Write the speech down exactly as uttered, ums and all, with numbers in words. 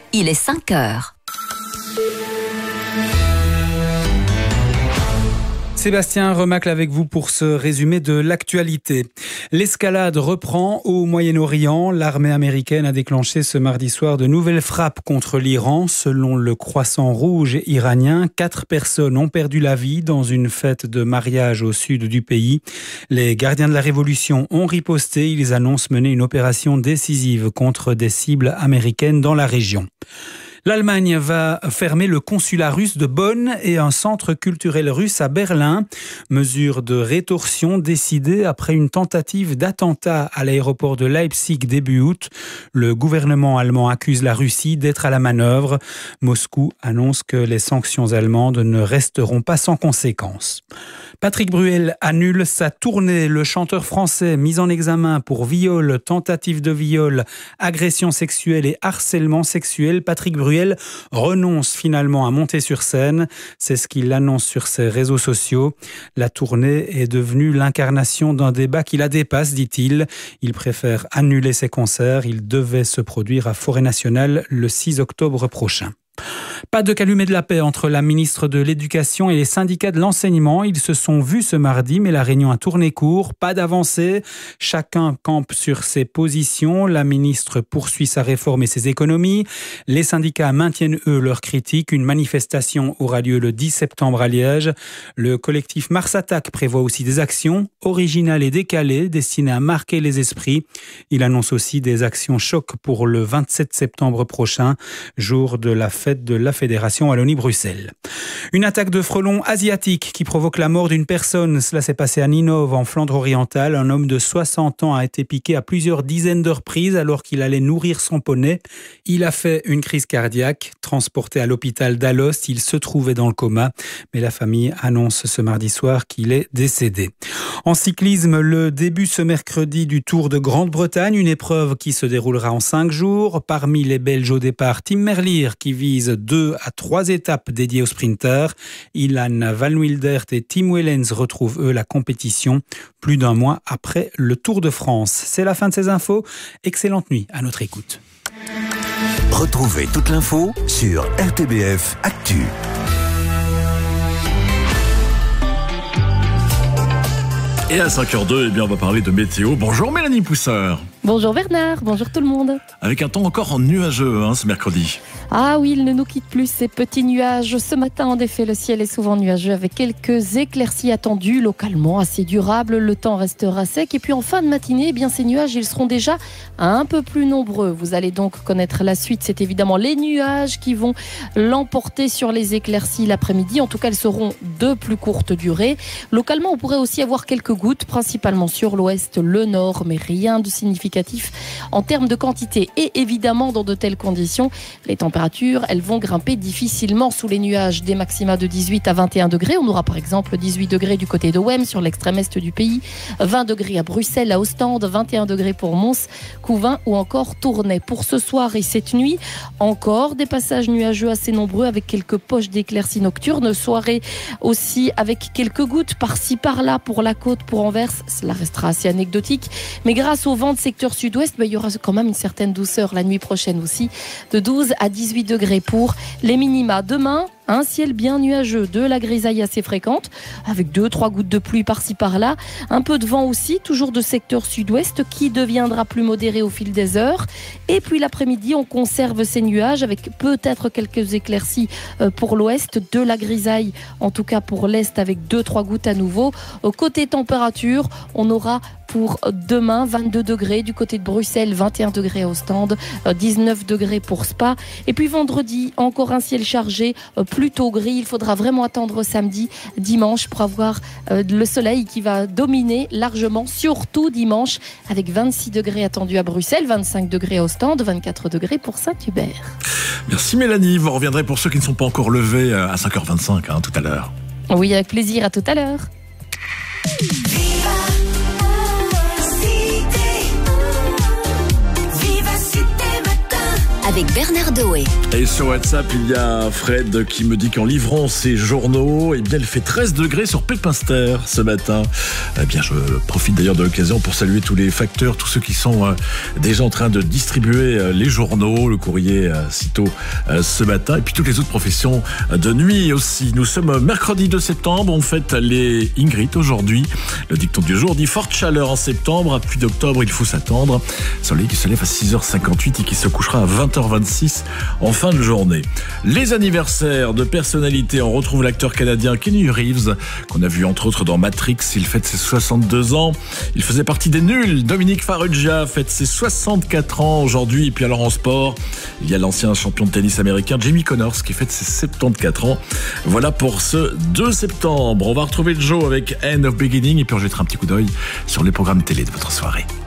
il est cinq heures. Sébastien Remacle avec vous pour ce résumé de l'actualité. L'escalade reprend au Moyen-Orient. L'armée américaine a déclenché ce mardi soir de nouvelles frappes contre l'Iran. Selon le Croissant Rouge iranien, quatre personnes ont perdu la vie dans une fête de mariage au sud du pays. Les gardiens de la révolution ont riposté. Ils annoncent mener une opération décisive contre des cibles américaines dans la région. L'Allemagne va fermer le consulat russe de Bonn et un centre culturel russe à Berlin. Mesure de rétorsion décidée après une tentative d'attentat à l'aéroport de Leipzig début août. Le gouvernement allemand accuse la Russie d'être à la manœuvre. Moscou annonce que les sanctions allemandes ne resteront pas sans conséquences. Patrick Bruel annule sa tournée. Le chanteur français mis en examen pour viol, tentative de viol, agression sexuelle et harcèlement sexuel. Patrick Bruel renonce finalement à monter sur scène. C'est ce qu'il annonce sur ses réseaux sociaux. La tournée est devenue l'incarnation d'un débat qui la dépasse, dit-il. Il préfère annuler ses concerts. Il devait se produire à Forêt Nationale le six octobre prochain. Pas de calumet de la paix entre la ministre de l'Éducation et les syndicats de l'enseignement. Ils se sont vus ce mardi, mais la réunion a tourné court. Pas d'avancée. Chacun campe sur ses positions. La ministre poursuit sa réforme et ses économies. Les syndicats maintiennent, eux, leurs critiques. Une manifestation aura lieu le dix septembre à Liège. Le collectif Mars Attack prévoit aussi des actions originales et décalées destinées à marquer les esprits. Il annonce aussi des actions choc pour le vingt-sept septembre prochain, jour de la fête de la Fédération Wallonie-Bruxelles. Une attaque de frelons asiatiques qui provoque la mort d'une personne. Cela s'est passé à Ninove, en Flandre orientale. Un homme de soixante ans a été piqué à plusieurs dizaines de reprises alors qu'il allait nourrir son poney. Il a fait une crise cardiaque. Transporté à l'hôpital d'Alost, il se trouvait dans le coma. Mais la famille annonce ce mardi soir qu'il est décédé. En cyclisme, le début ce mercredi du Tour de Grande-Bretagne, une épreuve qui se déroulera en cinq jours. Parmi les Belges au départ, Tim Merlier qui vise deux à trois étapes dédiées aux sprinteurs. Ilan Van Wildert et Tim Wellens retrouvent eux la compétition plus d'un mois après le Tour de France. C'est la fin de ces infos. Excellente nuit à notre écoute. Retrouvez toute l'info sur R T B F Actu. Et à cinq heures deux, eh bien, on va parler de météo. Bonjour Mélanie Pousseur. Bonjour Bernard, bonjour tout le monde. Avec un temps encore nuageux hein, ce mercredi. Ah oui, il ne nous quitte plus ces petits nuages. Ce matin, en effet, le ciel est souvent nuageux avec quelques éclaircies attendues, localement assez durables. Le temps restera sec. Et puis en fin de matinée, eh bien, ces nuages, ils seront déjà un peu plus nombreux. Vous allez donc connaître la suite. C'est évidemment les nuages qui vont l'emporter sur les éclaircies l'après-midi. En tout cas, elles seront de plus courte durée. Localement, on pourrait aussi avoir quelques gouttes, principalement sur l'ouest, le nord, mais rien de significatif en termes de quantité. Et évidemment, dans de telles conditions, les températures, elles vont grimper difficilement sous les nuages. Des maxima de dix-huit à vingt et un degrés. On aura par exemple dix-huit degrés du côté de Wem, sur l'extrême est du pays, vingt degrés à Bruxelles, à Ostende, vingt et un degrés pour Mons, Couvin ou encore Tournai. Pour ce soir et cette nuit, encore des passages nuageux assez nombreux avec quelques poches d'éclaircies nocturnes. Soirée aussi avec quelques gouttes par-ci par-là pour la côte, pour Anvers. Cela restera assez anecdotique. Mais grâce au vent de secteur sud-ouest, ben, il y aura quand même une certaine douceur la nuit prochaine aussi, de douze à dix-huit degrés pour les minima. Demain, un ciel bien nuageux, de la grisaille assez fréquente, avec deux, trois gouttes de pluie par-ci par-là, un peu de vent aussi, toujours de secteur sud-ouest, qui deviendra plus modéré au fil des heures. Et puis l'après-midi, on conserve ces nuages avec peut-être quelques éclaircies pour l'ouest, de la grisaille, en tout cas pour l'est, avec deux, trois gouttes à nouveau. Côté température, on aura pour demain vingt-deux degrés du côté de Bruxelles, vingt et un degrés à Ostende, dix-neuf degrés pour Spa. Et puis vendredi, encore un ciel chargé, plutôt gris. Il faudra vraiment attendre samedi, dimanche pour avoir le soleil qui va dominer largement, surtout dimanche, avec vingt-six degrés attendus à Bruxelles, vingt-cinq degrés à Ostende, vingt-quatre degrés pour Saint-Hubert. Merci Mélanie. Vous reviendrez pour ceux qui ne sont pas encore levés à cinq heures vingt-cinq hein, tout à l'heure. Oui, avec plaisir. À tout à l'heure. avec Bernard Doé. Et sur WhatsApp, il y a Fred qui me dit qu'en livrant ses journaux, eh bien, il fait treize degrés sur Pépinster ce matin. Eh bien, je profite d'ailleurs de l'occasion pour saluer tous les facteurs, tous ceux qui sont euh, déjà en train de distribuer euh, les journaux, le courrier euh, sitôt euh, ce matin, et puis toutes les autres professions euh, de nuit aussi. Nous sommes mercredi deux septembre, on fête les Ingrid aujourd'hui. Le dicton du jour dit forte chaleur en septembre, à pluie d'octobre, il faut s'attendre. Soleil qui se lève à six heures cinquante-huit et qui se couchera à vingt heures vingt-six en fin de journée. Les anniversaires de personnalités, on retrouve l'acteur canadien Keanu Reeves, qu'on a vu entre autres dans Matrix, il fête ses soixante-deux ans. Il faisait partie des nuls. Dominique Farrugia fête ses soixante-quatre ans aujourd'hui. Et puis alors en sport, il y a l'ancien champion de tennis américain Jimmy Connors qui fête ses soixante-quatorze ans. Voilà pour ce deux septembre. On va retrouver Joe avec End of Beginning et puis on jettera un petit coup d'œil sur les programmes télé de votre soirée.